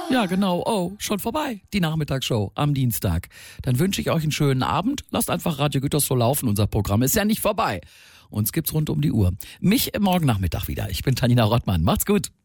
Ja, genau. Oh, schon vorbei. Die Nachmittagsshow am Dienstag. Dann wünsche ich euch einen schönen Abend. Lasst einfach Radio Gütersloh laufen. Unser Programm ist ja nicht vorbei. Uns gibt's rund um die Uhr. Mich morgen Nachmittag wieder. Ich bin Tanina Rottmann. Macht's gut.